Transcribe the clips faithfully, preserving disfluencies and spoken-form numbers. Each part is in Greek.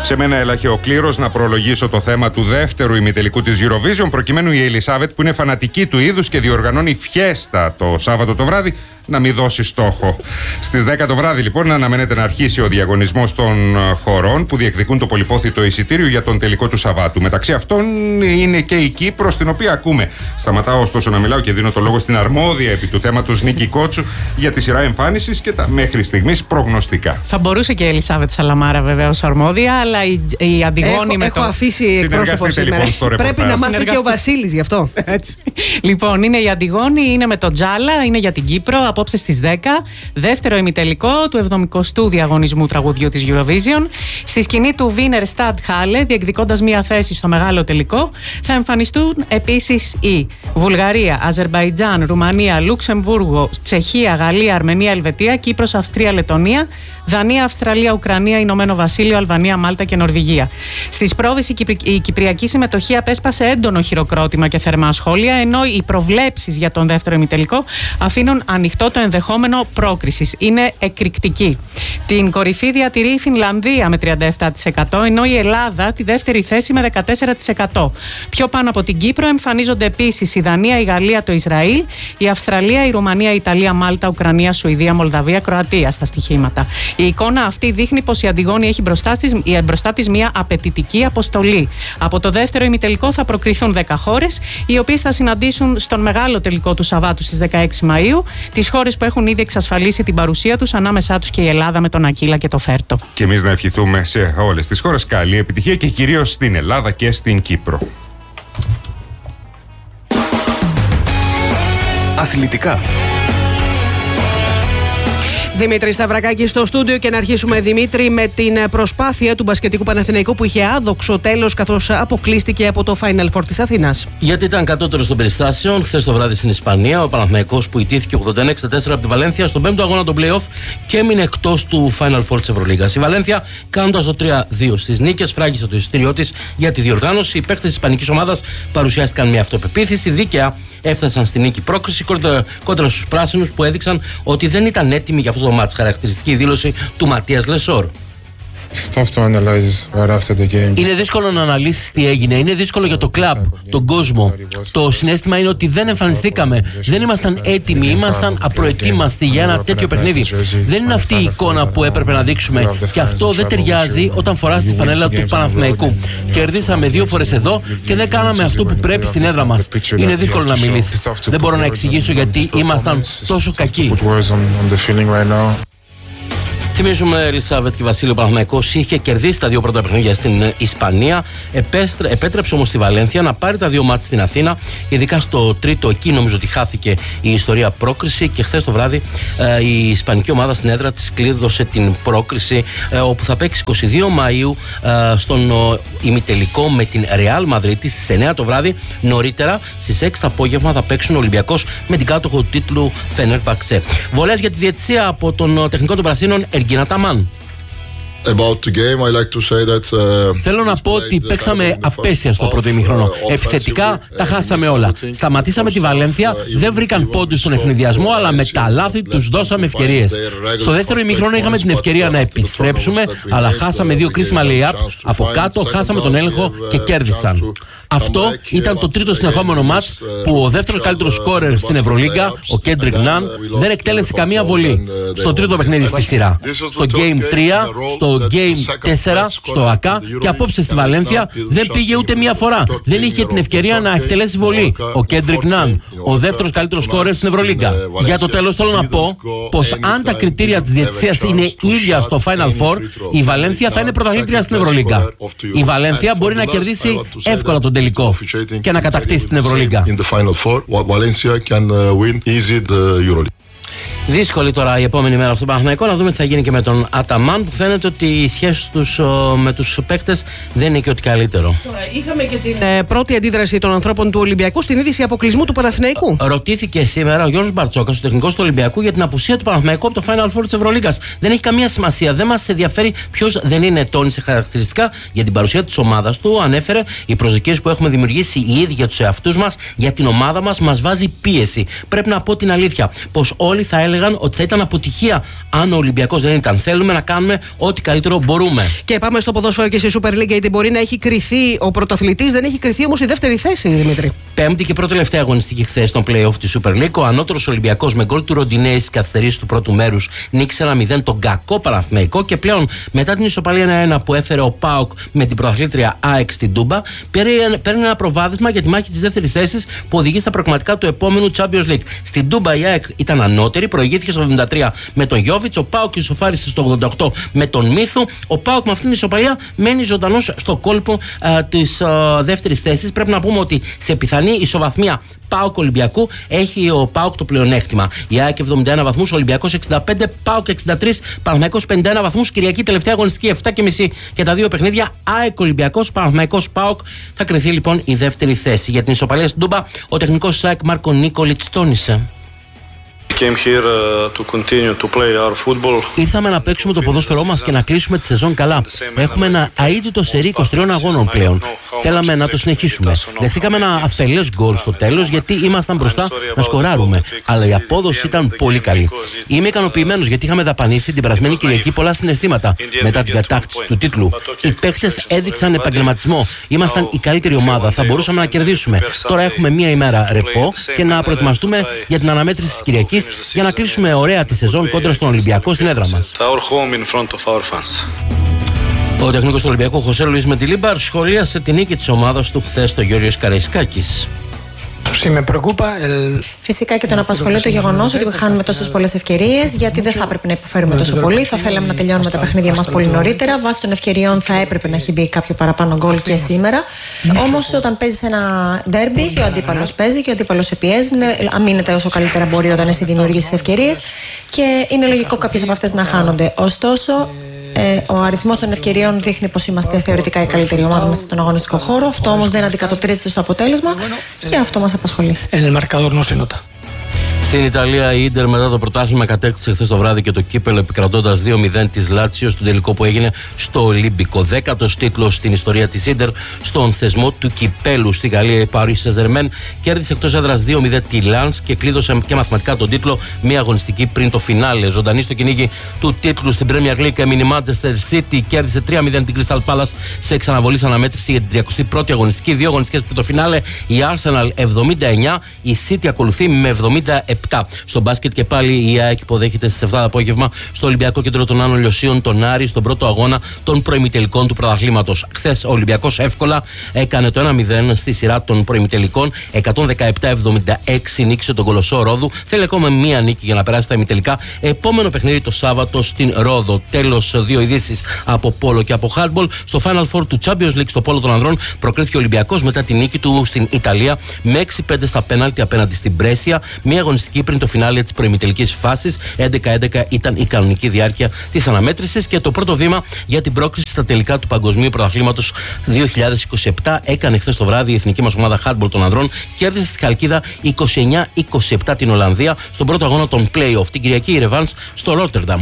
Σε μένα έλαχε ο κλήρος να προλογίσω το θέμα του δεύτερου ημιτελικού της Eurovision, προκειμένου η Ελισάβετ, που είναι φανατική του είδους και διοργανώνει φιέστα το Σάββατο το βράδυ, να μην δώσει στόχο. Στις δέκα το βράδυ, λοιπόν, αναμένεται να αρχίσει ο διαγωνισμός των χωρών που διεκδικούν το πολυπόθητο εισιτήριο για τον τελικό του Σαββάτου. Μεταξύ αυτών είναι και η Κύπρος, την οποία ακούμε. Σταματάω ωστόσο να μιλάω και δίνω το λόγο στην αρμόδια επί του θέματος Νίκη Κότσου για τη σειρά εμφάνισης και τα μέχρι στιγμής προγνωστικά. Θα μπορούσε και η Ελισάβετ Σαλαμάρα βέβαια ως αρμόδια, αλλά η, η Αντιγόνη έχω, με έχω το. αφήσει εκπρόσωπο σήμερα. Λοιπόν, πρέπει να μάθει και ο Βασίλης γι' αυτό. Έτσι. Λοιπόν, είναι η Αντιγόνη, είναι με το Τζάλα, είναι για την Κύπρο. Απόψε στις δέκα, δεύτερο ημιτελικό του εβδομηκοστού διαγωνισμού τραγουδιού της Eurovision. Στη σκηνή του Wiener Stadthalle, διεκδικώντας μία θέση στο μεγάλο τελικό, θα εμφανιστούν επίσης οι Βουλγαρία, Αζερμπαϊτζάν, Ρουμανία, Λουξεμβούργο, Τσεχία, Γαλλία, Αρμενία, Ελβετία, Κύπρος, Αυστρία, Λετωνία, Δανία, Αυστραλία, Ουκρανία, Ηνωμένο Βασίλειο, Αλβανία, Μάλτα και Νορβηγία. Στις πρόβες η, Κυπρι... η κυπριακή συμμετοχή απέσπασε έντονο χειροκρότημα και θερμά σχόλια, ενώ οι προβλέψεις για τον δεύτερο ημιτελικό αφήνουν ανοιχτό το ενδεχόμενο πρόκρισης. Είναι εκρηκτική. Την κορυφή διατηρεί η Φινλανδία με τριάντα επτά τοις εκατό, ενώ η Ελλάδα τη δεύτερη θέση με δεκατέσσερα τοις εκατό. Πιο πάνω από την Κύπρο εμφανίζονται επίσης η Δανία, η Γαλλία, το Ισραήλ, η Αυστραλία, η Ρουμανία, η Ιταλία, Μάλτα, Ουκρανία, Σουηδία, Μολδαβία, Κροατία στα στοιχήματα. Η εικόνα αυτή δείχνει πως η Αντιγόνη έχει μπροστά της, μπροστά της μια απαιτητική αποστολή. Από το δεύτερο ημιτελικό θα προκριθούν δέκα χώρες, οι οποίες θα συναντήσουν στον μεγάλο τελικό του Σαββάτου στις δεκαέξι Μαΐου τις χώρες που έχουν ήδη εξασφαλίσει την παρουσία τους, ανάμεσά τους και η Ελλάδα με τον Ακύλα και το Φέρτο. Και εμείς να ευχηθούμε σε όλες τις χώρες καλή επιτυχία και κυρίως στην Ελλάδα και στην Κύπρο. Αθλητικά. Δημήτρη Σταυρακάκη στο στούντιο και να αρχίσουμε, Δημήτρη, με την προσπάθεια του μπασκετικού Παναθηναϊκού που είχε άδοξο τέλος καθώς αποκλείστηκε από το Final Four της Αθήνας. Γιατί ήταν κατώτερος των περιστάσεων χθες το βράδυ στην Ισπανία. Ο Παναθηναϊκός που ιτήθηκε ογδόντα ένα εξήντα τέσσερα από τη Βαλένθια στον πέμπτο αγώνα των play-off και έμεινε εκτός του Final Four της Ευρωλίγας. Η Βαλένθια, κάνοντας το τρία δύο στις νίκες, φράγισε το εισιτήριό της για τη διοργάνωση. Οι παίκτες της ισπανικής ομάδας παρουσιάστηκαν με αυτοπεποίθηση, δίκαια έφτασαν στη νίκη πρόκριση κόντρα στους πράσινους που έδειξαν ότι δεν ήταν έτοιμοι για αυτό το μάτς. Χαρακτηριστική δήλωση του Ματίας Λεσόρ. Είναι δύσκολο να αναλύσεις τι έγινε. Είναι δύσκολο για το κλαμπ, τον κόσμο. Το συναίσθημα είναι ότι δεν εμφανιστήκαμε. Δεν ήμασταν έτοιμοι. Ήμασταν απροετοίμαστοι για ένα τέτοιο παιχνίδι. Δεν είναι αυτή η εικόνα που έπρεπε να δείξουμε. Και αυτό δεν ταιριάζει όταν φοράς τη φανέλα του Παναθηναϊκού. Κερδίσαμε δύο φορές εδώ και δεν κάναμε αυτό που πρέπει στην έδρα μας. Είναι δύσκολο να μιλήσεις. Δεν μπορώ να εξηγήσω γιατί ήμασταν τόσο κακοί. Θυμίζουμε, Ελισάβετ και Βασίλειο, ο Παναθηναϊκός είχε κερδίσει τα δύο πρώτα παιχνίδια στην Ισπανία. Επέστρε, επέτρεψε όμως τη Βαλένθια να πάρει τα δύο μάτς στην Αθήνα. Ειδικά στο τρίτο, εκεί νομίζω ότι χάθηκε η ιστορία πρόκριση. Και χθες το βράδυ ε, η ισπανική ομάδα στην έδρα της κλείδωσε την πρόκριση, ε, όπου θα παίξει είκοσι δύο Μαΐου ε, στον ε, ημιτελικό με την Real Madrid στις εννιά το βράδυ. Νωρίτερα στις έξι το απόγευμα θα παίξουν ο Ολυμπιακός με την κάτοχο τίτλου Φενέρμπαξε. Βολές για τη διαιτησία από τον τεχνικό των Πρασίνων, Εργίνα Ταμάν. About the game, I like to say that, uh, Θέλω να πω ότι παίξαμε απέσια στο πρώτο ημίχρονο. Επιθετικά τα χάσαμε όλα. Σταματήσαμε τη Βαλένθια, δεν βρήκαν πόντους στον ευνηδιασμό, αλλά με τα λάθη τους δώσαμε ευκαιρίες. Στο δεύτερο ημίχρονο είχαμε την ευκαιρία να επιστρέψουμε, αλλά χάσαμε δύο κρίσιμα lay-up. Από κάτω χάσαμε τον έλεγχο και κέρδισαν. Αυτό ήταν το τρίτο συνεχόμενο μάτς που ο δεύτερος καλύτερος σκόρερ στην Ευρωλίγκα, ο Κέντρικ Ναν, δεν εκτέλεσε καμία βολή στο τρίτο παιχνίδι στη σειρά. Στο Game τρία, στο Game τέσσερα, στο ΑΚΑ και απόψε στη Βαλένθια δεν πήγε ούτε μία φορά. Δεν είχε την ευκαιρία να εκτελέσει βολή ο Κέντρικ Ναν, ο δεύτερος καλύτερος σκόρερ στην Ευρωλίγκα. Για το τέλος θέλω να πω πως αν τα κριτήρια της διαιτησίας είναι ίδια στο Final Four, η Βαλένθια θα είναι πρωταθλήτρια στην Ευρωλίγκα. Η Βαλένθια μπορεί να κερδίσει εύκολα τον τελικό και να κατακτήσει την Ευρωλίγκα. Δύσκολη τώρα η επόμενη μέρα στον Παναθηναϊκό. Να δούμε τι θα γίνει και με τον Αταμάν, που φαίνεται ότι οι σχέσεις τους με τους παίκτες δεν είναι και ό,τι καλύτερο. Τώρα, είχαμε και την ε, πρώτη αντίδραση των ανθρώπων του Ολυμπιακού στην είδηση αποκλεισμού του Παναθηναϊκού. Ρωτήθηκε σήμερα ο Γιώργος Μπαρτσόκας, ο τεχνικός του Ολυμπιακού, για την απουσία του Παναθηναϊκού από το Final Four της Ευρωλίγκας. Δεν έχει καμία σημασία. Δεν μας ενδιαφέρει ποιος δεν είναι, τόνισε χαρακτηριστικά για την παρουσία της ομάδας του. Ανέφερε οι προσδοκίες που έχουμε δημιουργήσει οι ίδιοι για τους εαυτούς μας, για την ομάδα μας, μας βάζει πίεση. Πρέπει να πω την αλήθεια, πως όλοι θα έλεγαν έλεγαν ότι θα ήταν αποτυχία αν ο Ολυμπιακός δεν ήταν. Θέλουμε να κάνουμε ό,τι καλύτερο μπορούμε. Και πάμε στο ποδόσφαιρο και στη Super League, γιατί μπορεί να έχει κριθεί ο πρωταθλητής, δεν έχει κριθεί όμως η δεύτερη θέση, Δημήτρη. Πέμπτη και πρώτη τελευταία αγωνιστική χθες στον play-off τη Super League. Ο ανώτερος Ολυμπιακός με γκολ του Ροντινέη στις καθυστερήσεις του πρώτου μέρους νίκησε ένα μηδέν τον κακό Παναθηναϊκό και πλέον μετά την ισοπαλία ένα ένα που έφερε ο ΠΑΟΚ με την πρωταθλήτρια ΑΕΚ στην Τούμπα, παίρνει ένα προβάδισμα για τη μάχη της δεύτερης θέσης που οδηγεί στα προγραμματικά του επόμενου Champions League. Στην Τούμπα η ΑΕΚ ήταν ανώτερη, προηγήθηκε στο εβδομήντα τρία με τον Γιόβιτς, ο ΠΑΟΚ ισοφάρισε στο ογδόντα οκτώ με τον Μίθου. Ο ΠΑΟΚ με αυτήν την ισοπαλία μένει ζωντανός στο κόλπο της δεύτερης θέσης. Πρέπει να πούμε ότι σε πιθανή ισοβαθμία ΠΑΟΚ Ολυμπιακού έχει ο ΠΑΟΚ το πλεονέκτημα. Η ΑΕΚ εβδομήντα ένα βαθμούς, Ολυμπιακός εξήντα πέντε, ΠΑΟΚ εξήντα τρία, Παναθηναϊκός πενήντα ένα βαθμούς. Κυριακή τελευταία αγωνιστική επτά και μισή και τα δύο παιχνίδια. ΑΕΚ Ολυμπιακός, Παναθηναϊκός ΠΑΟΚ. Θα κρυθεί λοιπόν η δεύτερη θέση. Για την ισοπαλία στην Τούμπα, ο τεχνικός της ΑΕΚ Μάρκο Νίκολιτς τόνισε. Ήρθαμε να παίξουμε το ποδόσφαιρό μας και να κλείσουμε τη σεζόν καλά. Έχουμε ένα αίτητο σερί είκοσι τριών αγώνων πλέον. Θέλαμε να το συνεχίσουμε. Δεχτήκαμε ένα αφελές γκολ στο τέλος γιατί ήμασταν μπροστά να σκοράρουμε. Αλλά η απόδοση ήταν πολύ καλή. Είμαι ικανοποιημένος γιατί είχαμε δαπανίσει την περασμένη Κυριακή πολλά συναισθήματα μετά την κατάκτηση του τίτλου. Οι παίχτες έδειξαν επαγγελματισμό. Ήμασταν η καλύτερη ομάδα. Θα μπορούσαμε να κερδίσουμε. Τώρα έχουμε μία ημέρα ρεπό και να προετοιμαστούμε για την αναμέτρηση της Κυριακής για να κλείσουμε ωραία τη σεζόν κόντρα στον Ολυμπιακό στην έδρα μας. Ο τεχνικός του Ολυμπιακού Χωσέ Λουίς Μεντιλίμπαρ σχολίασε την νίκη της ομάδας του χθες στο Γιώργος Καραϊσκάκης. Φυσικά και τον απασχολεί το γεγονός ότι χάνουμε τόσες πολλές ευκαιρίες, γιατί δεν θα έπρεπε να υποφέρουμε τόσο πολύ. Θα θέλαμε να τελειώνουμε τα παιχνίδια μας πολύ νωρίτερα. Βάσει των ευκαιριών θα έπρεπε να έχει μπει κάποιο παραπάνω γκολ και σήμερα. Όμως όταν παίζεις ένα ντέρμπι και ο αντίπαλος παίζει και ο αντίπαλος σε πιέζει, αμήνεται όσο καλύτερα μπορεί όταν εσύ δημιουργήσεις ευκαιρίες και είναι λογικό κάποιες από αυτές να χάνονται. Ωστόσο, Ε, ο αριθμός των ευκαιριών δείχνει πως είμαστε θεωρητικά η καλύτερη ομάδα μέσα στον αγωνιστικό χώρο. Αυτό όμως δεν αντικατοπτρίζεται στο αποτέλεσμα και αυτό μας απασχολεί. Στην Ιταλία, η Ίντερ μετά το πρωτάθλημα κατέκτησε χθες το βράδυ και το κύπελο επικρατώντας δύο μηδέν της Λάτσιο στον τελικό που έγινε στο Ολύμπικο. Δέκατος τίτλος στην ιστορία της Ίντερ στον θεσμό του κυπέλου. Στη Γαλλία, η Paris Saint-Germain κέρδισε εκτός έδρας δύο μηδέν τη Λανς και κλείδωσε και μαθηματικά τον τίτλο μία αγωνιστική πριν το φινάλε. Ζωντανή στο κυνήγι του τίτλου στην Premier League έμεινε η Manchester City, κέρδισε τρία μηδέν την Crystal Palace σε εξαναβολής αναμέτρηση για την τριακοστή πρώτη αγωνιστική. Δύο αγωνιστικές πριν το φινάλε. Η Arsenal εβδομήντα εννιά, η City ακολουθεί με εβδομήντα επτά. Στο μπάσκετ και πάλι η ΑΕΚ υποδέχεται στις επτά το απόγευμα στο Ολυμπιακό Κέντρο των Άνω Λιωσίων τον Άρη στον πρώτο αγώνα των προημιτελικών του πρωταθλήματος. Χθες ο Ολυμπιακός εύκολα έκανε το ένα μηδέν στη σειρά των προημιτελικών. εκατόν δεκαεπτά εβδομήντα έξι νίκησε τον Κολοσσό Ρόδου. Θέλει ακόμα μία νίκη για να περάσει τα ημιτελικά. Επόμενο παιχνίδι το Σάββατο στην Ρόδο. Τέλος, δύο ειδήσεις από πόλο και από handball. Στο Final Four του Champions League στο πόλο των ανδρών προκρίθηκε ο Ολυμπιακός μετά τη νίκη του στην Ιταλία με έξι πέντε στα πέναλτι απέναντι στην Μπρέσια. Μία αγωνιστική πριν το φινάλε της προημιτελικής φάσης. έντεκα έντεκα ήταν η κανονική διάρκεια της αναμέτρησης και το πρώτο βήμα για την πρόκριση στα τελικά του Παγκοσμίου Πρωταθλήματος δύο χιλιάδες είκοσι επτά έκανε χθες το βράδυ η εθνική μας ομάδα handball των ανδρών. Κέρδισε στη Χαλκίδα είκοσι εννιά είκοσι επτά την Ολλανδία στον πρώτο αγώνα των play-off. Την Κυριακή η Ρεβάνς στο Ρότερνταμ.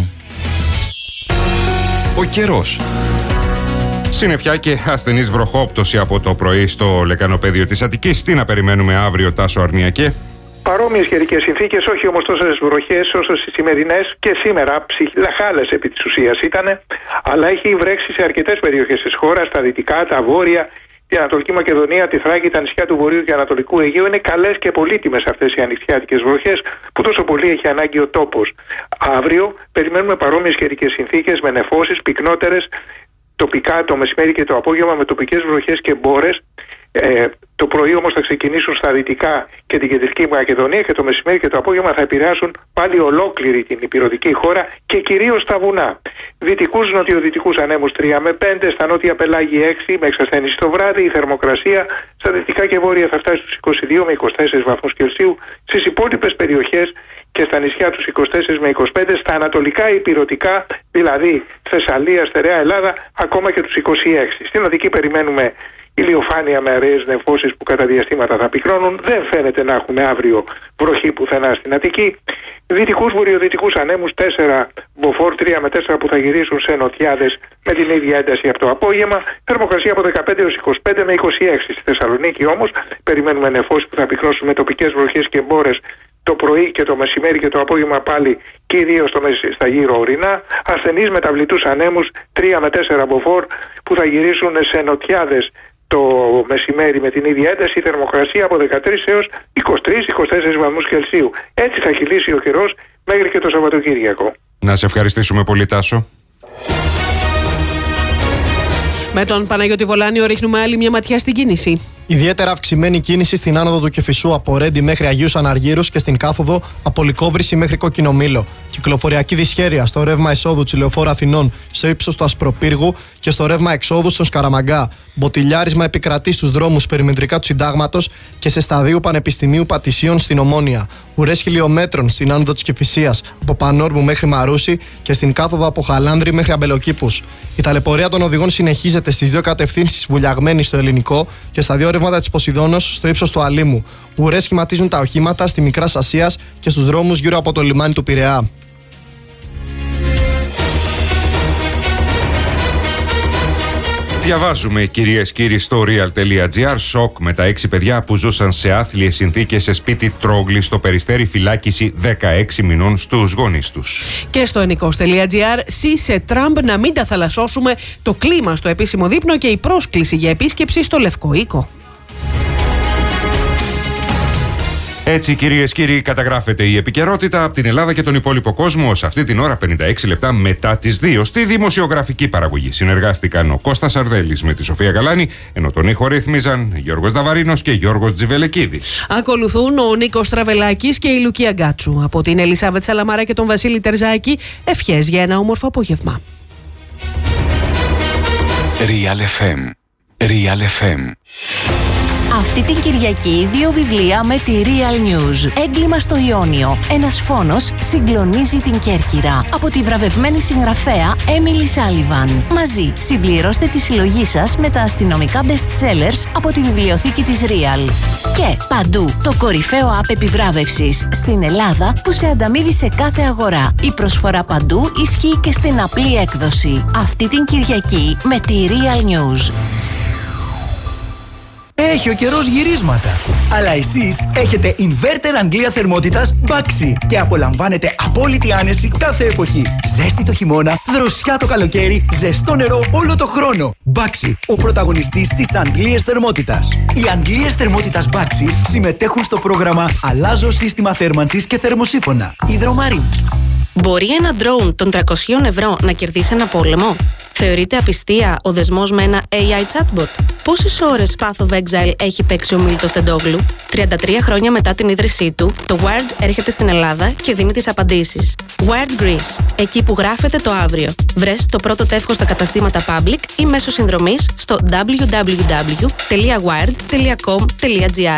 Ο καιρός. Συννεφιά και ασθενής βροχόπτωση από το πρωί στο λεκανοπέδιο της Αττικής. Τι να περιμένουμε αύριο, Τάσο Αρνιακέ? Παρόμοιες καιρικές συνθήκες, όχι όμως τόσες βροχές όσο στις σημερινές και σήμερα, ψιλαχάλες επί της ουσίας ήταν, αλλά έχει βρέξει σε αρκετές περιοχές της χώρας, τα δυτικά, τα βόρεια, την Ανατολική Μακεδονία, τη Θράκη, τα νησιά του Βορείου και Ανατολικού Αιγαίου. Είναι καλές και πολύτιμες αυτές οι ανοιξιάτικες βροχές που τόσο πολύ έχει ανάγκη ο τόπος. Αύριο περιμένουμε παρόμοιες καιρικές συνθήκες με νεφώσεις πυκνότερες τοπικά το μεσημέρι και το απόγευμα με τοπικές βροχές και μπόρες. Ε, το πρωί όμως θα ξεκινήσουν στα δυτικά και την κεντρική Μακεδονία και το μεσημέρι και το απόγευμα θα επηρεάσουν πάλι ολόκληρη την ηπειρωτική χώρα και κυρίως τα βουνά. Δυτικούς νοτιοδυτικούς ανέμους τρία με πέντε, στα νότια πελάγη έξι με εξασθένηση το βράδυ. Η θερμοκρασία στα δυτικά και βόρεια θα φτάσει στους είκοσι δύο με είκοσι τέσσερις βαθμούς Κελσίου. Στις υπόλοιπες περιοχές και στα νησιά τους είκοσι τέσσερα με είκοσι πέντε, στα ανατολικά ηπειρωτικά, δηλαδή Θεσσαλία, Στερεά Ελλάδα, ακόμα και τους είκοσι έξι. Στην Αττική περιμένουμε ηλιοφάνεια με αραιές νεφώσεις που κατά διαστήματα θα πυκνώνουν. Δεν φαίνεται να έχουμε αύριο βροχή πουθενά στην Αττική. Δυτικούς βορειοδυτικούς ανέμους τέσσερα μποφόρ, τρία με τέσσερα που θα γυρίσουν σε νοτιάδες με την ίδια ένταση από το απόγευμα. Θερμοκρασία από δεκαπέντε έως είκοσι πέντε με είκοσι έξι. Στη Θεσσαλονίκη όμως περιμένουμε νεφώσεις που θα πυκνώσουν με τοπικές βροχές και μπόρες το πρωί και το μεσημέρι και το απόγευμα πάλι κυρίως στα γύρω ορεινά. Ασθενείς μεταβλητούς ανέμους τρία με τέσσερα μποφόρ που θα γυρίσουν σε νοτιάδες το μεσημέρι με την ίδια ένταση, θερμοκρασία από δεκατρείς έως είκοσι τρεις με είκοσι τέσσερις βαθμούς Κελσίου. Έτσι θα κυλήσει ο καιρός μέχρι και το Σαββατοκύριακο. Να σε ευχαριστήσουμε πολύ, Τάσο. Με τον Παναγιώτη Βολάνιο ρίχνουμε άλλη μια ματιά στην κίνηση. Ιδιαίτερα αυξημένη κίνηση στην άνοδο του Κεφισού από Ρέντι μέχρι Αγίους Αναργύρους και στην κάθοδο από Λυκόβρηση μέχρι Κόκκινο Μήλο. Κυκλοφοριακή δυσχέρεια στο ρεύμα εισόδου της Λεωφόρου Αθηνών στο ύψος του Ασπροπύργου και στο ρεύμα εξόδου στον Σκαραμαγκά. Μποτιλιάρισμα επικρατεί στους δρόμους περιμετρικά του Συντάγματος και σε σταδίου Πανεπιστημίου Πατησίων στην Ομόνια. Ουρές χιλιόμετρων στην άνοδο της Κηφισίας από Πανόρμου μέχρι Μαρούση και στην κάθοδο από Χαλάνδρη μέχρι Αμπελοκήπους. Η ταλαιπωρία των οδηγών συνεχίζεται στις δύο κατευθύνσεις βουλιαγμένη στο ελληνικό και στα δύο ρεύματα της Ποσειδώνος στο ύψος του Αλήμου. Ουρές σχηματίζουν τα οχήματα στη Μικρά Ασίας και στους δρόμους γύρω από το λιμάνι του Πειραιά. Διαβάζουμε, κυρίες και κύριοι, στο real.gr. Σοκ με τα έξι παιδιά που ζούσαν σε άθλιες συνθήκες σε σπίτι Τρόγλη στο Περιστέρι, φυλάκιση δεκαέξι μηνών στους γονείς τους. Και στο ενικός.gr. Σύσε Τραμπ να μην τα θαλασσώσουμε, το κλίμα στο επίσημο δείπνο και η πρόσκληση για επίσκεψη στο Λευκό Οίκο. Έτσι, κυρίες και κύριοι, καταγράφεται η επικαιρότητα από την Ελλάδα και τον υπόλοιπο κόσμο σε αυτή την ώρα, πενήντα έξι λεπτά μετά τις δύο. Στη δημοσιογραφική παραγωγή συνεργάστηκαν ο Κώστας Αρδέλης με τη Σοφία Γαλάνη, ενώ τον ήχο ρύθμιζαν Γιώργος Δαβαρίνος και Γιώργος Τζιβελεκίδης. Ακολουθούν ο Νίκος Τραβελάκης και η Λουκία Γκάτσου. Από την Ελισάβετ Σαλαμάρα και τον Βασίλη Τερζάκη, ευχές για ένα όμορφο απόγευμα. Real εφ εμ. Real εφ εμ. Αυτή την Κυριακή δύο βιβλία με τη Real News. Έγκλημα στο Ιόνιο. Ένας φόνος συγκλονίζει την Κέρκυρα. Από τη βραβευμένη συγγραφέα Έμιλι Σάλιβαν. Μαζί συμπληρώστε τη συλλογή σας με τα αστυνομικά best sellers από τη βιβλιοθήκη της Real. Και παντού το κορυφαίο app επιβράβευσης στην Ελλάδα που σε ανταμείβει σε κάθε αγορά. Η προσφορά παντού ισχύει και στην απλή έκδοση. Αυτή την Κυριακή με τη Real News. Έχει ο καιρός γυρίσματα. Αλλά εσείς έχετε inverter Αγγλία θερμότητας Baxi και απολαμβάνετε απόλυτη άνεση κάθε εποχή. Ζέστη το χειμώνα, δροσιά το καλοκαίρι, ζεστό νερό όλο το χρόνο. Baxi, ο πρωταγωνιστής της Αγγλίας θερμότητας. Οι Αγγλίες θερμότητας Baxi συμμετέχουν στο πρόγραμμα Αλλάζω σύστημα θέρμανσης και θερμοσύφωνα. Υδρομάριν. Μπορεί ένα ντρόουν των τριακόσια ευρώ να κερδίσει ένα πόλεμο? Θεωρείται απιστία ο δεσμός με ένα έι άι chatbot? Πόσες ώρες Path of Exile έχει παίξει ο Μίλτος Τεντόγλου? τριάντα τρία χρόνια μετά την ίδρυσή του, το Wired έρχεται στην Ελλάδα και δίνει τις απαντήσεις. Wired Greece, εκεί που γράφεται το αύριο. Βρες το πρώτο τεύχος στα καταστήματα Public ή μέσω συνδρομής στο double-u double-u double-u τελεία wired τελεία com τελεία gr.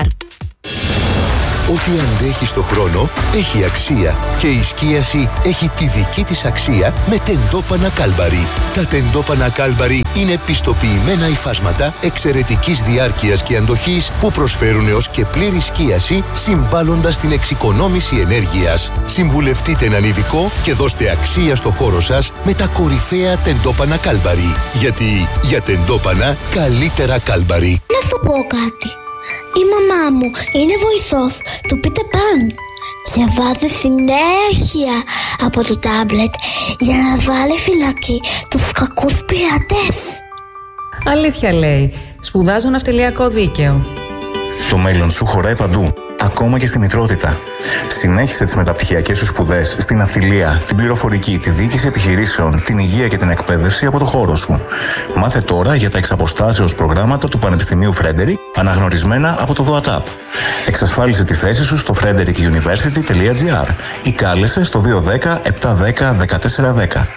Ό,τι αντέχει στο χρόνο έχει αξία και η σκίαση έχει τη δική της αξία με τεντόπανα Κάλμπαρι. Τα τεντόπανα Κάλμπαρι είναι πιστοποιημένα υφάσματα εξαιρετικής διάρκειας και αντοχής που προσφέρουν έως και πλήρη σκίαση συμβάλλοντας στην εξοικονόμηση ενέργειας. Συμβουλευτείτε έναν ειδικό και δώστε αξία στο χώρο σας με τα κορυφαία τεντόπανα Κάλμπαρι. Γιατί για τεντόπανα καλύτερα Κάλμπαρι. Να σου πω κάτι. Η μαμά μου είναι βοηθός του Πίτερ Παν και βάζει συνέχεια από το τάμπλετ για να βάλει φυλακή τους κακούς πειρατές. Αλήθεια λέει. Σπουδάζω ναυτιλιακό δίκαιο. Το μέλλον σου χωράει παντού, ακόμα και στη μητρότητα. Συνέχισε τις μεταπτυχιακές σου σπουδές στην ναυτιλία, την πληροφορική, τη διοίκηση επιχειρήσεων, την υγεία και την εκπαίδευση από το χώρο σου. Μάθε τώρα για τα εξαποστάσεως προγράμματα του Πανεπιστημίου Φρέντερικ, αναγνωρισμένα από το ΔΟΑΤΑΠ. Εξασφάλισε τη θέση σου στο φρέντερικ γιουνιβέρσιτι τελεία τζι άρ ή κάλεσε στο δύο ένα μηδέν επτά ένα μηδέν ένα τέσσερα ένα μηδέν.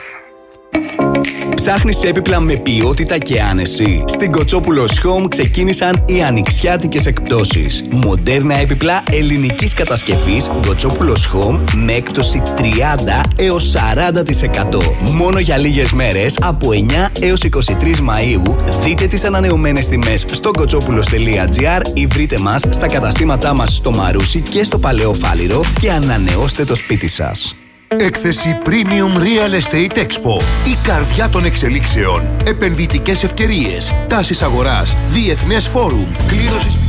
Ψάχνεις έπιπλα με ποιότητα και άνεση? Στην Κοτσόπουλος Home ξεκίνησαν οι ανοιξιάτικες εκπτώσεις. Μοντέρνα έπιπλα ελληνικής κατασκευής Κοτσόπουλος Home με έκπτωση τριάντα έως σαράντα τοις εκατό. Μόνο για λίγες μέρες από εννιά έως είκοσι τρεις Μαΐου. Δείτε τις ανανεωμένες τιμές στο κοτσόπουλος τελεία τζι άρ ή βρείτε μας στα καταστήματά μας στο Μαρούσι και στο Παλαιό Φάληρο και ανανεώστε το σπίτι σας. Έκθεση Premium Real Estate Expo. Η καρδιά των εξελίξεων. Επενδυτικές ευκαιρίες. Τάσεις αγοράς. Διεθνές φόρουμ. Κλήρωση.